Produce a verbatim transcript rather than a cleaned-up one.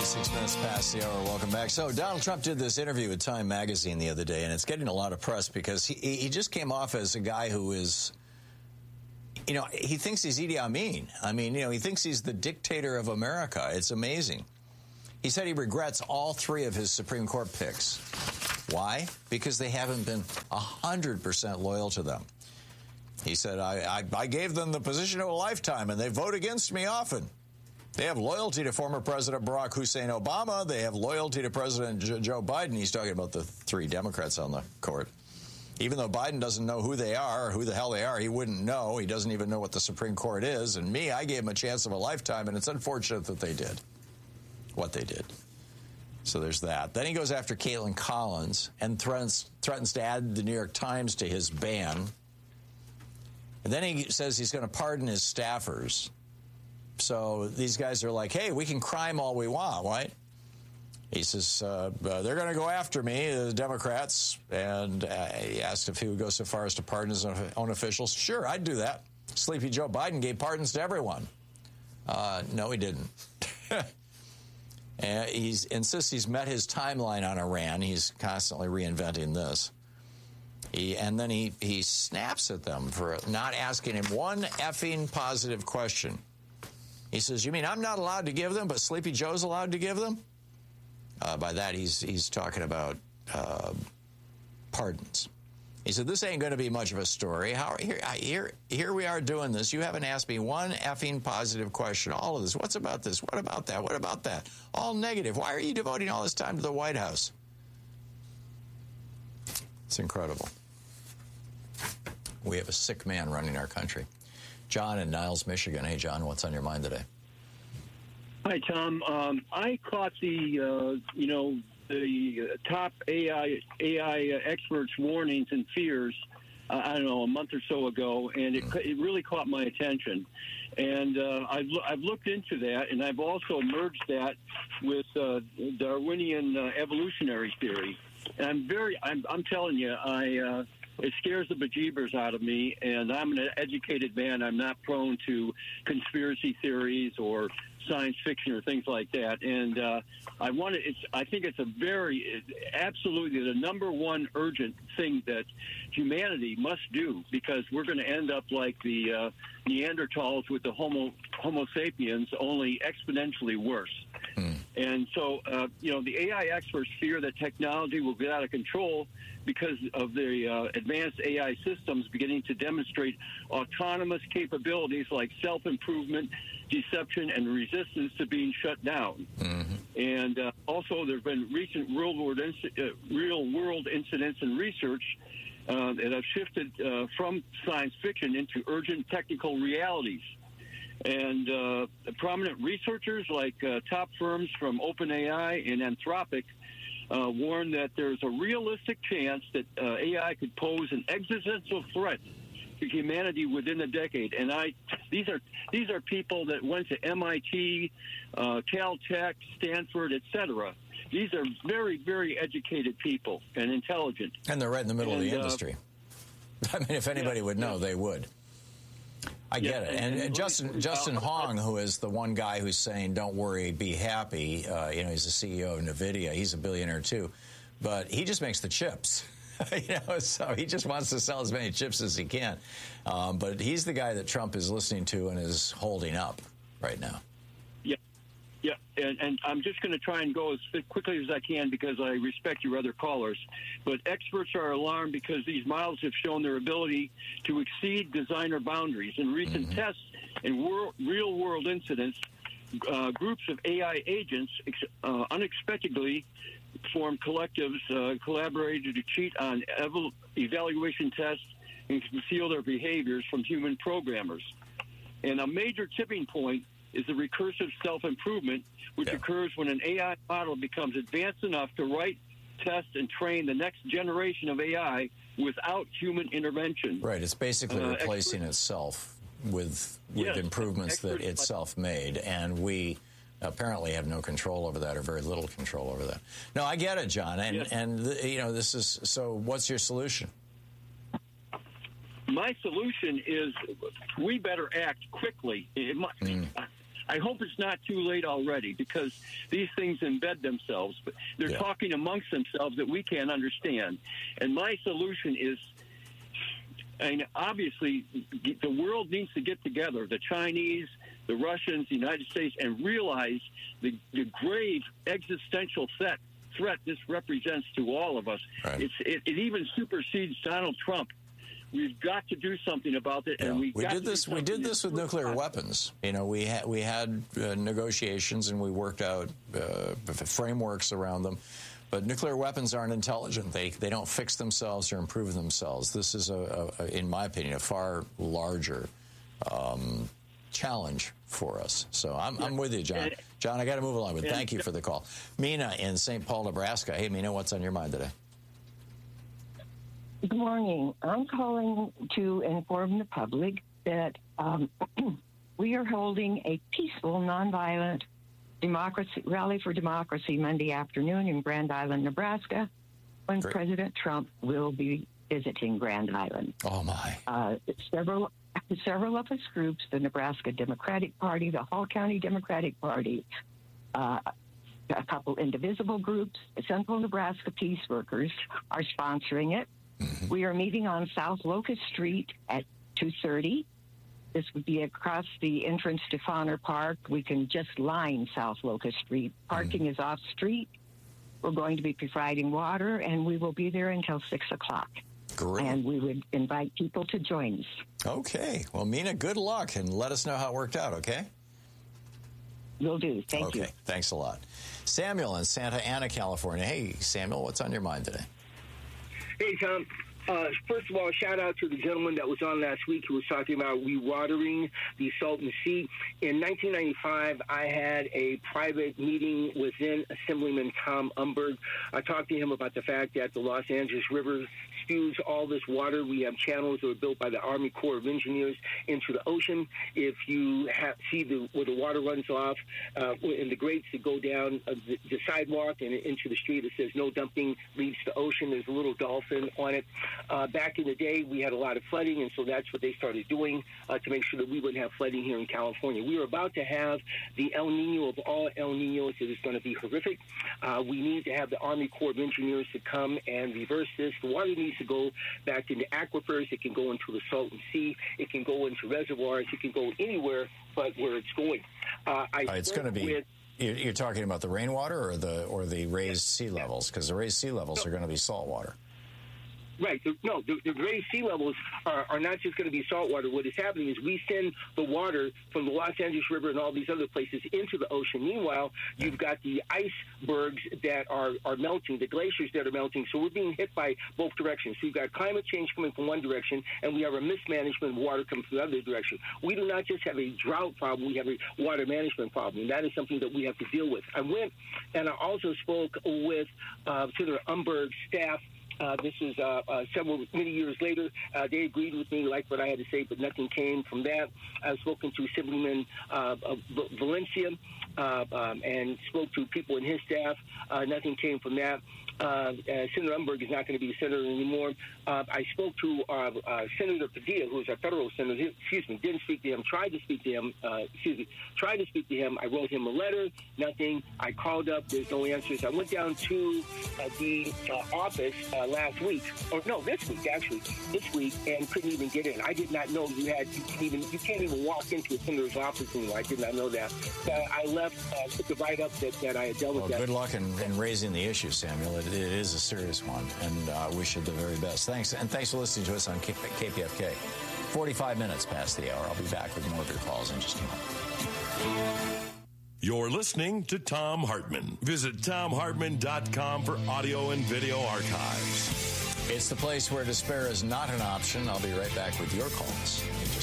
Six minutes past the hour. Welcome back. So Donald Trump did this interview with Time Magazine the other day, and it's getting a lot of press because he, he just came off as a guy who is, you know, he thinks he's Idi Amin. I mean, you know, he thinks he's the dictator of America. It's amazing. He said he regrets all three of his Supreme Court picks. Why? Because they haven't been one hundred percent loyal to them. He said, I, I, I gave them the position of a lifetime, and they vote against me often. They have loyalty to former President Barack Hussein Obama. They have loyalty to President J- Joe Biden. He's talking about the three Democrats on the court. Even though Biden doesn't know who they are or who the hell they are, he wouldn't know. He doesn't even know what the Supreme Court is. And me, I gave him a chance of a lifetime, and it's unfortunate that they did what they did. So there's that. Then he goes after Caitlin Collins and threatens, threatens to add the New York Times to his ban. And then he says he's going to pardon his staffers. So these guys are like, hey, we can crime all we want, right? He says, uh, uh, they're going to go after me, the Democrats. And uh, he asked if he would go so far as to pardon his own officials. Sure, I'd do that. Sleepy Joe Biden gave pardons to everyone. Uh, no, he didn't. And he insists he's met his timeline on Iran. He's constantly reinventing this. He, and then he, he snaps at them for not asking him one effing positive question. He says, you mean I'm not allowed to give them, but Sleepy Joe's allowed to give them? Uh, by that, he's he's talking about uh, pardons. He said, this ain't going to be much of a story. How here, here, here we are doing this. You haven't asked me one effing positive question. All of this. What's about this? What about that? What about that? All negative. Why are you devoting all this time to the White House? It's incredible. We have a sick man running our country. John in Niles, Michigan. Hey, John, what's on your mind today? Hi, Tom. Um, I caught the, uh, you know, the top A I A I experts' warnings and fears, uh, I don't know, a month or so ago, and it, it really caught my attention. And uh, I've, I've looked into that, and I've also merged that with uh, Darwinian uh, evolutionary theory. And I'm very, I'm, I'm telling you, I... Uh, It scares the bejeebers out of me, and I'm an educated man. I'm not prone to conspiracy theories or science fiction or things like that. And uh, I want to. It's. I think it's a very, absolutely the number one urgent thing that humanity must do, because we're going to end up like the uh, Neanderthals with the Homo Homo sapiens, only exponentially worse. Mm. And so, uh, you know, the A I experts fear that technology will get out of control because of the uh, advanced A I systems beginning to demonstrate autonomous capabilities like self-improvement, deception, and resistance to being shut down. Mm-hmm. And uh, also, there have been recent real-world inc- uh, real-world incidents and research uh, that have shifted uh, from science fiction into urgent technical realities. And uh, prominent researchers like uh, top firms from OpenAI and Anthropic uh, warn that there's a realistic chance that uh, A I could pose an existential threat to humanity within a decade. And I, these are these are people that went to M I T, uh, Caltech, Stanford, et cetera. These are very, very educated people and intelligent. And they're right in the middle and, of the uh, industry. I mean, if anybody yeah, would know, yeah. they would. I get yeah, it. And, and, and Justin Justin Hong, who is the one guy who's saying, don't worry, be happy. Uh, you know, he's the C E O of NVIDIA. He's a billionaire, too. But he just makes the chips. you know, so he just wants to sell as many chips as he can. Um, but he's the guy that Trump is listening to and is holding up right now. Yeah. Yeah, and, and I'm just going to try and go as quickly as I can because I respect your other callers. But experts are alarmed because these models have shown their ability to exceed designer boundaries. In recent mm-hmm. tests and wor- real-world incidents, uh, groups of A I agents uh, unexpectedly formed collectives, uh, collaborated to cheat on ev- evaluation tests and conceal their behaviors from human programmers. And a major tipping point is the recursive self-improvement, which yeah. occurs when an A I model becomes advanced enough to write, test, and train the next generation of A I without human intervention. Right. It's basically uh, replacing experts, itself with with yes, improvements that experts, itself made, and we apparently have no control over that, or very little control over that. No, I get it, John, and yes. and the, you know, this is so. What's your solution? My solution is we better act quickly. It might, mm. I hope it's not too late already, because these things embed themselves. But they're yeah. talking amongst themselves that we can't understand. And my solution is, I mean, obviously, the world needs to get together, the Chinese, the Russians, the United States, and realize the, the grave existential threat, threat this represents to all of us. Right. It's, it, it even supersedes Donald Trump. We've got to do something about it, and yeah. we we did this. We did this with nuclear possible. weapons. You know, we had we had uh, negotiations, and we worked out uh, frameworks around them. But nuclear weapons aren't intelligent. They they don't fix themselves or improve themselves. This is, a, a, in my opinion, a far larger um, challenge for us. So I'm, I'm with you, John. John, I got to move along, but thank you for the call. Mina in Saint Paul, Nebraska. Hey, Mina, what's on your mind today? Good morning. I'm calling to inform the public that um, we are holding a peaceful, nonviolent democracy rally for democracy Monday afternoon in Grand Island, Nebraska, when Great. President Trump will be visiting Grand Island. Oh, my. Uh, several several of us groups, the Nebraska Democratic Party, the Hall County Democratic Party, uh, a couple indivisible groups, Central Nebraska Peace Workers, are sponsoring it. Mm-hmm. We are meeting on South Locust Street at two thirty. This would be across the entrance to Fauner Park. We can just line South Locust Street. Parking mm-hmm. is off-street. We're going to be providing water, and we will be there until six o'clock. Great. And we would invite people to join us. Okay. Well, Mina, good luck, and let us know how it worked out, okay? Will do. Thank okay. you. Okay. Thanks a lot. Samuel in Santa Ana, California. Hey, Samuel, what's on your mind today? Hey, Tom. Uh, first of all, shout out to the gentleman that was on last week who was talking about rewatering the Salton Sea. In nineteen ninety-five, I had a private meeting with then Assemblyman Tom Umberg. I talked to him about the fact that the Los Angeles River spews all this water. We have channels that were built by the Army Corps of Engineers into the ocean. If you have, see the, where the water runs off uh, in the grates that go down uh, the, the sidewalk and into the street, it says no dumping leads to ocean. There's a little dolphin on it. Uh, back in the day, we had a lot of flooding, and so that's what they started doing uh, to make sure that we wouldn't have flooding here in California. We were about to have the El Nino of all El Ninos. It is going to be horrific. Uh, we need to have the Army Corps of Engineers to come and reverse this. The water needs to go back into aquifers. It can go into the Salton Sea. It can go into reservoirs. It can go anywhere but where it's going. Uh, I uh, it's going to be... With, you're talking about the rainwater or the or the raised sea levels? Because the raised sea levels no. are going to be salt water. Right. The, no, the, the raised sea levels are, are not just going to be saltwater. What is happening is we send the water from the Los Angeles River and all these other places into the ocean. Meanwhile, you've got the icebergs that are, are melting, the glaciers that are melting. So we're being hit by both directions. So you've got climate change coming from one direction, and we have a mismanagement of water coming from the other direction. We do not just have a drought problem. We have a water management problem, and that is something that we have to deal with. I went and I also spoke with uh, Senator Umberg's staff. Uh, this is uh, uh, several, many years later. Uh, they agreed with me, like what I had to say, but nothing came from that. I've spoken to Assemblyman uh, uh, Valencia uh, um, and spoke to people in his staff. Uh, nothing came from that. Uh, uh, Senator Umberg is not going to be a senator anymore. Uh, I spoke to uh, uh, Senator Padilla, who is our federal senator. He, excuse me, didn't speak to him. Tried to speak to him. Uh, excuse me, tried to speak to him. I wrote him a letter. Nothing. I called up. There's no answers. I went down to uh, the uh, office uh, last week, or no, this week actually, this week, and couldn't even get in. I did not know you had. You can even. You can't even walk into a senator's office anymore. I did not know that. Uh, I left. Uh, took the write up that, that I had dealt well, with. That. Good luck in, in raising the issue, Samuel. It, it is a serious one, and uh, wish you the very best. Thanks, and thanks for listening to us on K P F K. forty-five minutes past the hour. I'll be back with more of your calls in just a moment. You're listening to Thom Hartmann. Visit Thom Hartmann dot com for audio and video archives. It's the place where despair is not an option. I'll be right back with your calls in just